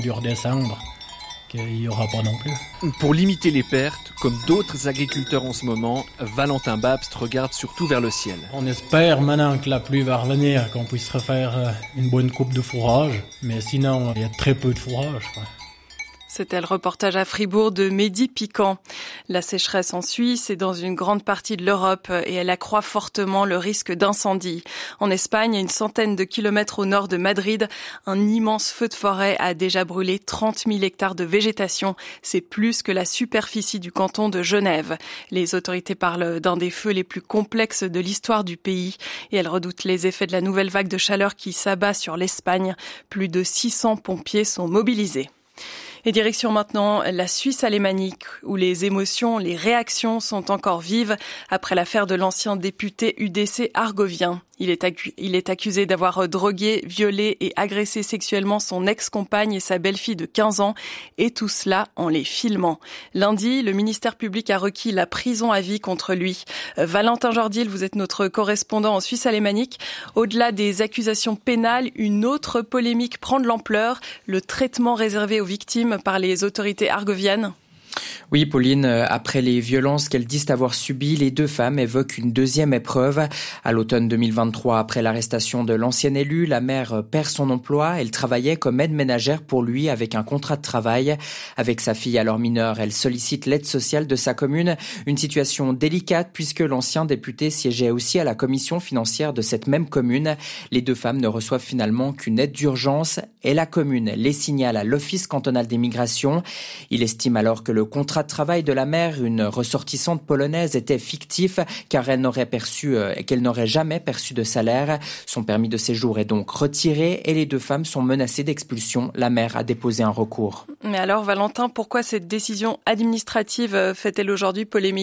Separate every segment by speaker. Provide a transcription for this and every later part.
Speaker 1: dû redescendre, qu'il n'y aura pas non plus.
Speaker 2: Pour limiter les pertes, comme d'autres agriculteurs en ce moment, Valentin Babst regarde surtout vers le ciel.
Speaker 1: On espère maintenant que la pluie va revenir, qu'on puisse refaire une bonne coupe de fourrage, mais sinon il y a très peu de fourrage, quoi.
Speaker 3: C'était le reportage à Fribourg de Mehdi Piquant. La sécheresse en Suisse est dans une grande partie de l'Europe et elle accroît fortement le risque d'incendie. En Espagne, à une centaine de kilomètres au nord de Madrid, un immense feu de forêt a déjà brûlé 30 000 hectares de végétation. C'est plus que la superficie du canton de Genève. Les autorités parlent d'un des feux les plus complexes de l'histoire du pays et elles redoutent les effets de la nouvelle vague de chaleur qui s'abat sur l'Espagne. Plus de 600 pompiers sont mobilisés. Et direction maintenant la Suisse alémanique, où les émotions, les réactions sont encore vives après l'affaire de l'ancien député UDC argovien. Il est accusé d'avoir drogué, violé et agressé sexuellement son ex-compagne et sa belle-fille de 15 ans, et tout cela en les filmant. Lundi, le ministère public a requis la prison à vie contre lui. Valentin Jordil, vous êtes notre correspondant en Suisse alémanique. Au-delà des accusations pénales, une autre polémique prend de l'ampleur, le traitement réservé aux victimes par les autorités argoviennes.
Speaker 4: Oui, Pauline, après les violences qu'elles disent avoir subies, les deux femmes évoquent une deuxième épreuve. À l'automne 2023, après l'arrestation de l'ancienne élue, la mère perd son emploi. Elle travaillait comme aide ménagère pour lui avec un contrat de travail. Avec sa fille alors mineure, elle sollicite l'aide sociale de sa commune. Une situation délicate puisque l'ancien député siégeait aussi à la commission financière de cette même commune. Les deux femmes ne reçoivent finalement qu'une aide d'urgence et la commune les signale à l'Office cantonal des migrations. Il estime alors que le contrat de travail de la mère, une ressortissante polonaise, était fictif car qu'elle n'aurait jamais perçu de salaire. Son permis de séjour est donc retiré et les deux femmes sont menacées d'expulsion. La mère a déposé un recours.
Speaker 3: Mais alors, Valentin, pourquoi cette décision administrative fait-elle aujourd'hui polémique ?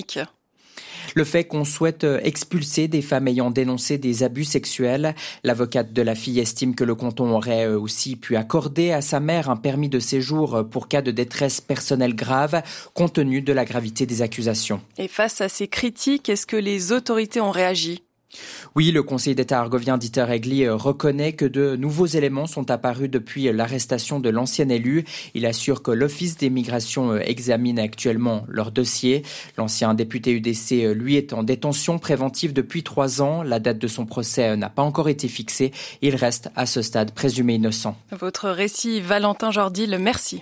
Speaker 4: Le fait qu'on souhaite expulser des femmes ayant dénoncé des abus sexuels. L'avocate de la fille estime que le canton aurait aussi pu accorder à sa mère un permis de séjour pour cas de détresse personnelle grave, compte tenu de la gravité des accusations.
Speaker 3: Et face à ces critiques, est-ce que les autorités ont réagi ?
Speaker 4: Oui, le conseiller d'État argovien Dieter Egli reconnaît que de nouveaux éléments sont apparus depuis l'arrestation de l'ancien élu. Il assure que l'Office des migrations examine actuellement leur dossier. L'ancien député UDC, lui, est en détention préventive depuis 3 ans. La date de son procès n'a pas encore été fixée. Il reste à ce stade présumé innocent.
Speaker 3: Votre récit, Valentin Jordil, merci.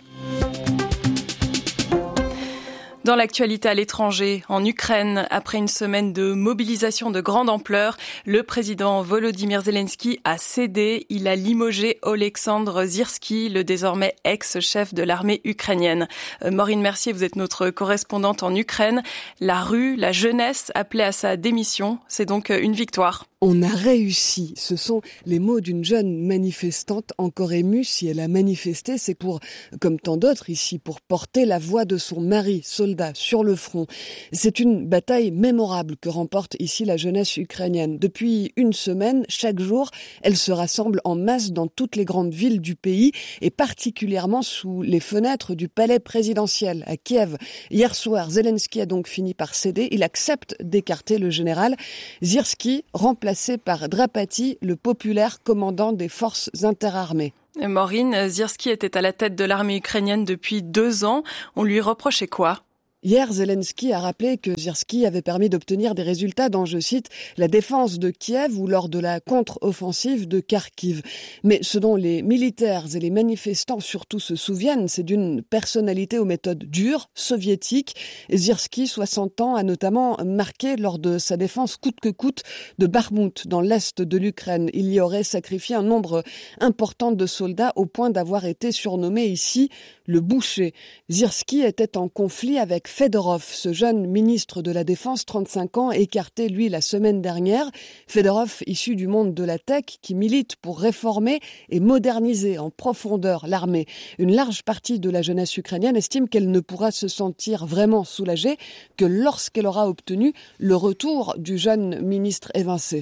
Speaker 3: Dans l'actualité à l'étranger, en Ukraine, après une semaine de mobilisation de grande ampleur, le président Volodymyr Zelensky a cédé. Il a limogé Oleksandr Syrskyi, le désormais ex-chef de l'armée ukrainienne. Maureen Mercier, vous êtes notre correspondante en Ukraine. La rue, la jeunesse appelait à sa démission. C'est donc une victoire.
Speaker 5: On a réussi. Ce sont les mots d'une jeune manifestante encore émue. Si elle a manifesté, c'est pour, comme tant d'autres ici, pour porter la voix de son mari, soldat, sur le front. C'est une bataille mémorable que remporte ici la jeunesse ukrainienne. Depuis une semaine, chaque jour, elle se rassemble en masse dans toutes les grandes villes du pays et particulièrement sous les fenêtres du palais présidentiel à Kiev. Hier soir, Zelensky a donc fini par céder. Il accepte d'écarter le général Syrskyi, remplacé par Drapati, le populaire commandant des forces interarmées.
Speaker 3: Maureen, Syrskyi était à la tête de l'armée ukrainienne depuis 2 ans. On lui reprochait quoi ?
Speaker 5: Hier, Zelensky a rappelé que Syrskyi avait permis d'obtenir des résultats dans, je cite, la défense de Kiev ou lors de la contre-offensive de Kharkiv. Mais ce dont les militaires et les manifestants surtout se souviennent, c'est d'une personnalité aux méthodes dures, soviétiques. Syrskyi, 60 ans, a notamment marqué lors de sa défense coûte que coûte de Bakhmout, dans l'est de l'Ukraine. Il y aurait sacrifié un nombre important de soldats au point d'avoir été surnommé ici le boucher. Syrskyi était en conflit avec Fedorov, ce jeune ministre de la Défense, 35 ans, écarté, lui, la semaine dernière. Fedorov, issu du monde de la tech, qui milite pour réformer et moderniser en profondeur l'armée. Une large partie de la jeunesse ukrainienne estime qu'elle ne pourra se sentir vraiment soulagée que lorsqu'elle aura obtenu le retour du jeune ministre évincé.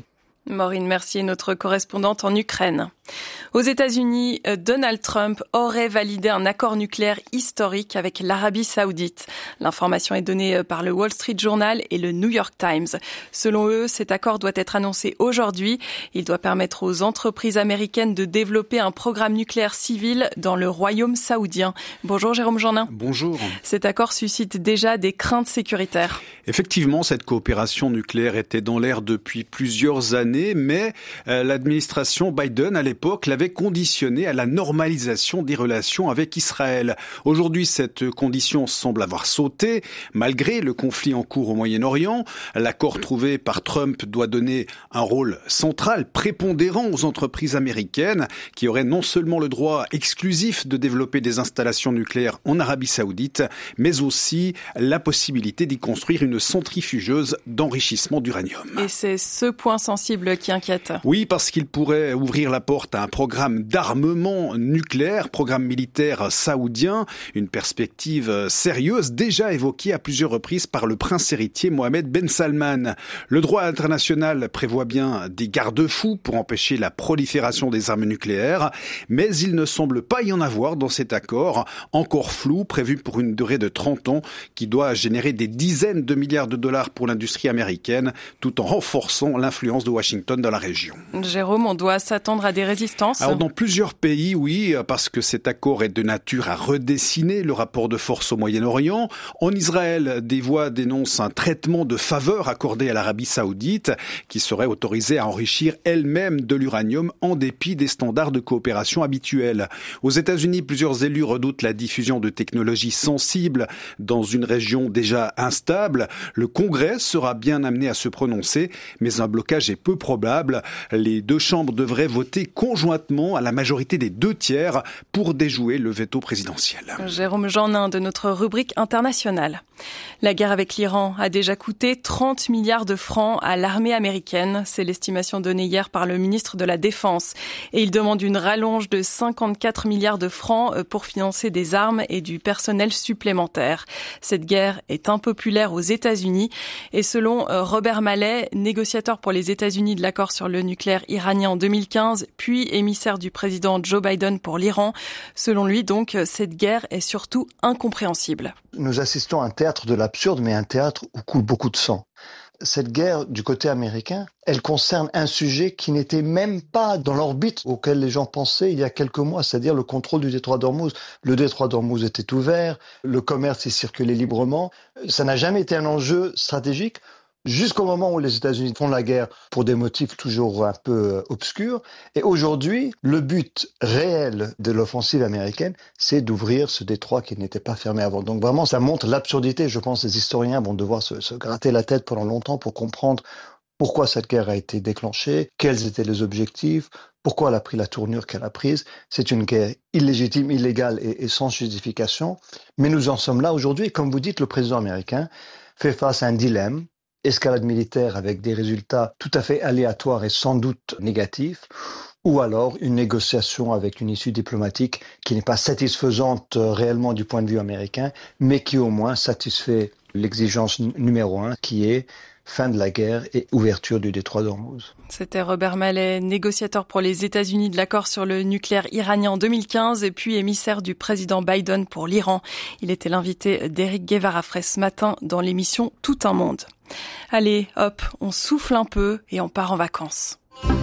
Speaker 3: Maureen Mercier, notre correspondante en Ukraine. Aux États-Unis, Donald Trump aurait validé un accord nucléaire historique avec l'Arabie Saoudite. L'information est donnée par le Wall Street Journal et le New York Times. Selon eux, cet accord doit être annoncé aujourd'hui. Il doit permettre aux entreprises américaines de développer un programme nucléaire civil dans le royaume saoudien. Bonjour Jérôme Jeannin.
Speaker 6: Bonjour.
Speaker 3: Cet accord suscite déjà des craintes sécuritaires.
Speaker 6: Effectivement, cette coopération nucléaire était dans l'air depuis plusieurs années, mais l'administration Biden, à l'époque, l'avait conditionnée à la normalisation des relations avec Israël. Aujourd'hui, cette condition semble avoir sauté, malgré le conflit en cours au Moyen-Orient. L'accord trouvé par Trump doit donner un rôle central, prépondérant aux entreprises américaines, qui auraient non seulement le droit exclusif de développer des installations nucléaires en Arabie Saoudite, mais aussi la possibilité d'y construire une centrifugeuse d'enrichissement d'uranium.
Speaker 3: Et c'est ce point sensible qui inquiète.
Speaker 6: Oui, parce qu'il pourrait ouvrir la porte à un programme d'armement nucléaire, programme militaire saoudien, une perspective sérieuse déjà évoquée à plusieurs reprises par le prince héritier Mohammed Ben Salman. Le droit international prévoit bien des garde-fous pour empêcher la prolifération des armes nucléaires, mais il ne semble pas y en avoir dans cet accord, encore flou, prévu pour une durée de 30 ans, qui doit générer des dizaines de milliards de dollars pour l'industrie américaine, tout en renforçant l'influence de Washington dans la région.
Speaker 3: Jérôme, on doit s'attendre à des résistances?
Speaker 6: Alors, dans plusieurs pays, oui, parce que cet accord est de nature à redessiner le rapport de force au Moyen-Orient. En Israël, des voix dénoncent un traitement de faveur accordé à l'Arabie Saoudite, qui serait autorisée à enrichir elle-même de l'uranium en dépit des standards de coopération habituels. Aux États-Unis, plusieurs élus redoutent la diffusion de technologies sensibles dans une région déjà instable. Le Congrès sera bien amené à se prononcer, mais un blocage est peu probable. Les deux chambres devraient voter conjointement à la majorité des 2/3 pour déjouer le veto présidentiel.
Speaker 3: Jérôme Jeannin de notre rubrique internationale. La guerre avec l'Iran a déjà coûté 30 milliards de francs à l'armée américaine. C'est l'estimation donnée hier par le ministre de la Défense. Et il demande une rallonge de 54 milliards de francs pour financer des armes et du personnel supplémentaire. Cette guerre est impopulaire aux États-Unis. Et selon Robert Malley, négociateur pour les États-Unis de l'accord sur le nucléaire iranien en 2015, puis émissaire du président Joe Biden pour l'Iran, selon lui, donc, cette guerre est surtout incompréhensible.
Speaker 7: Nous assistons à un théâtre de l'absurde, mais un théâtre où coule beaucoup de sang. Cette guerre, du côté américain, elle concerne un sujet qui n'était même pas dans l'orbite auquel les gens pensaient il y a quelques mois, c'est-à-dire le contrôle du détroit d'Ormuz. Le détroit d'Ormuz était ouvert, le commerce y circulait librement. Ça n'a jamais été un enjeu stratégique jusqu'au moment où les États-Unis font la guerre pour des motifs toujours un peu obscurs. Et aujourd'hui, le but réel de l'offensive américaine, c'est d'ouvrir ce détroit qui n'était pas fermé avant. Donc vraiment, ça montre l'absurdité. Je pense que les historiens vont devoir se gratter la tête pendant longtemps pour comprendre pourquoi cette guerre a été déclenchée, quels étaient les objectifs, pourquoi elle a pris la tournure qu'elle a prise. C'est une guerre illégitime, illégale et sans justification. Mais nous en sommes là aujourd'hui. Et comme vous dites, le président américain fait face à un dilemme. Escalade militaire avec des résultats tout à fait aléatoires et sans doute négatifs, ou alors une négociation avec une issue diplomatique qui n'est pas satisfaisante réellement du point de vue américain, mais qui au moins satisfait l'exigence numéro 1, qui est fin de la guerre et ouverture du détroit d'Ormuz.
Speaker 3: C'était Robert Malley, négociateur pour les États-Unis de l'accord sur le nucléaire iranien en 2015 et puis émissaire du président Biden pour l'Iran. Il était l'invité d'Éric Guevara-Frey ce matin dans l'émission Tout un monde. Allez, hop, on souffle un peu et on part en vacances.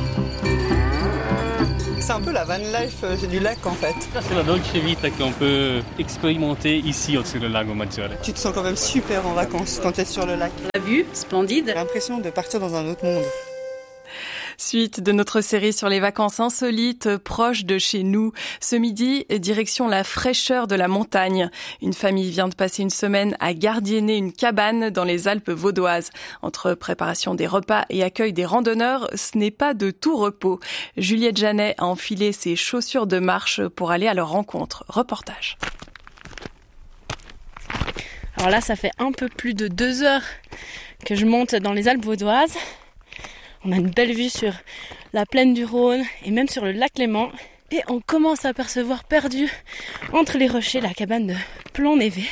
Speaker 8: C'est un peu la van life du lac en fait.
Speaker 9: C'est la Dolce Vita qu'on peut expérimenter ici au-dessus du lago Maggiore.
Speaker 8: Tu te sens quand même super en vacances quand tu es sur le lac.
Speaker 10: La vue, splendide.
Speaker 8: J'ai l'impression de partir dans un autre monde.
Speaker 3: Suite de notre série sur les vacances insolites proches de chez nous. Ce midi, direction la fraîcheur de la montagne. Une famille vient de passer une semaine à gardienner une cabane dans les Alpes vaudoises. Entre préparation des repas et accueil des randonneurs, ce n'est pas de tout repos. Juliette Janet a enfilé ses chaussures de marche pour aller à leur rencontre. Reportage.
Speaker 10: Alors là, ça fait un peu plus de 2 heures que je monte dans les Alpes vaudoises. On a une belle vue sur la plaine du Rhône et même sur le lac Léman. Et on commence à percevoir perdu entre les rochers la cabane de Plomb-Névé.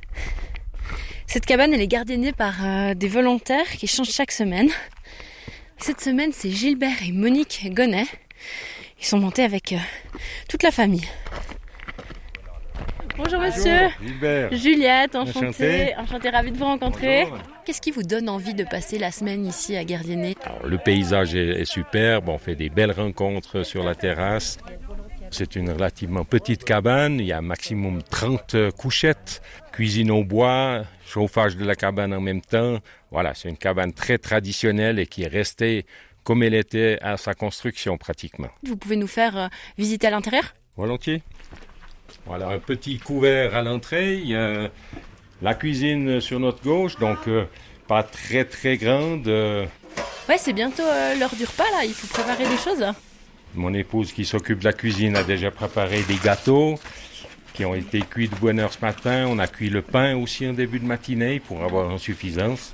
Speaker 10: Cette cabane, elle est gardiennée par des volontaires qui changent chaque semaine. Cette semaine, c'est Gilbert et Monique Gonnet. Ils sont montés avec toute la famille. Bonjour monsieur.
Speaker 11: Gilbert.
Speaker 10: Juliette, enchantée, ravie de vous rencontrer.
Speaker 11: Bonjour.
Speaker 10: Qu'est-ce qui vous donne envie de passer la semaine ici à Gardiennet ?
Speaker 11: Alors, le paysage est superbe, on fait des belles rencontres sur la terrasse. C'est une relativement petite cabane, il y a maximum 30 couchettes, cuisine au bois, chauffage de la cabane en même temps. Voilà, c'est une cabane très traditionnelle et qui est restée comme elle était à sa construction pratiquement.
Speaker 10: Vous pouvez nous faire visiter à l'intérieur ?
Speaker 11: Volontiers. Voilà, un petit couvert à l'entrée, il y a la cuisine sur notre gauche, donc pas très très grande.
Speaker 10: Ouais, c'est bientôt l'heure du repas là, il faut préparer des choses.
Speaker 11: Mon épouse qui s'occupe de la cuisine a déjà préparé des gâteaux qui ont été cuits de bonne heure ce matin. On a cuit le pain aussi en début de matinée pour avoir en suffisance.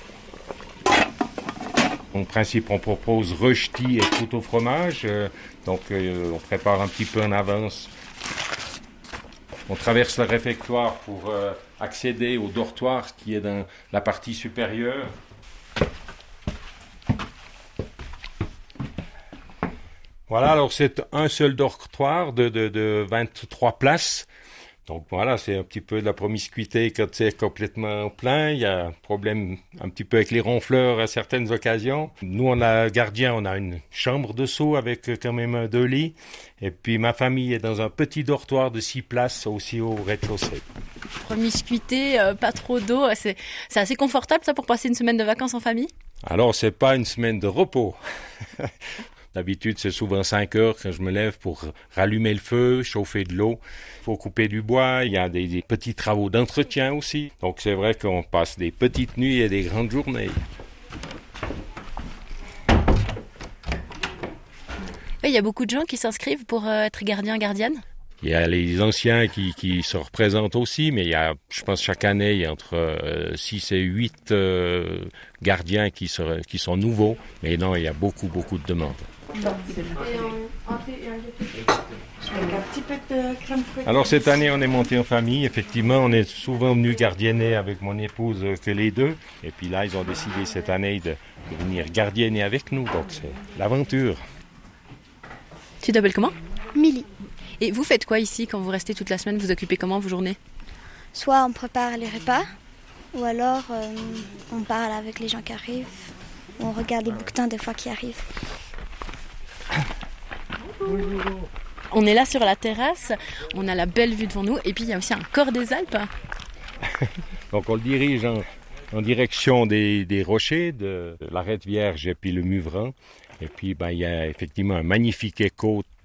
Speaker 11: En principe, on propose rösti et croûte au fromage, donc on prépare un petit peu en avance. On traverse le réfectoire pour accéder au dortoir qui est dans la partie supérieure. Voilà, alors c'est un seul dortoir de 23 places. Donc voilà, c'est un petit peu de la promiscuité quand c'est complètement plein. Il y a un problème un petit peu avec les ronfleurs à certaines occasions. Nous, on a gardien, on a une chambre de saut avec quand même 2 lits. Et puis ma famille est dans un petit dortoir de 6 places aussi au rez-de-chaussée.
Speaker 10: Promiscuité, pas trop d'eau, c'est assez confortable ça pour passer une semaine de vacances en famille ?
Speaker 11: Alors, c'est pas une semaine de repos. D'habitude, c'est souvent 5 heures quand je me lève pour rallumer le feu, chauffer de l'eau. Il faut couper du bois, il y a des petits travaux d'entretien aussi. Donc c'est vrai qu'on passe des petites nuits et des grandes journées.
Speaker 10: Il y a beaucoup de gens qui s'inscrivent pour être gardien-gardienne ?
Speaker 11: Il y a les anciens qui se représentent aussi, mais il y a, je pense chaque année, il y a entre 6 et 8 gardiens qui sont nouveaux. Mais non, il y a beaucoup de demandes. Alors cette année, on est monté en famille. Effectivement, on est souvent venu gardienner avec mon épouse que les deux. Et puis là, ils ont décidé cette année de venir gardienner avec nous. Donc c'est l'aventure.
Speaker 10: Tu t'appelles comment ?
Speaker 12: Milly.
Speaker 10: Et vous faites quoi ici quand vous restez toute la semaine ? Vous occupez comment vos journées ?
Speaker 12: Soit on prépare les repas, ou alors on parle avec les gens qui arrivent, ou on regarde les bouquetins des fois qui arrivent.
Speaker 10: On est là sur la terrasse, on a la belle vue devant nous, et puis il y a aussi un corps des Alpes.
Speaker 11: Donc on le dirige en direction des rochers, de l'Arête Vierge et puis le Muvran. Et puis il y a effectivement un magnifique écho